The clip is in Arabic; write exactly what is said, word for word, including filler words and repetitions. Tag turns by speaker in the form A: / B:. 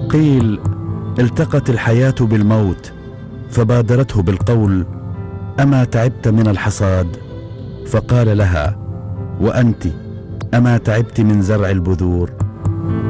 A: قيل التقت الحياة بالموت فبادرته بالقول: أما تعبت من الحصاد؟ فقال لها: وأنت أما تعبت من زرع البذور؟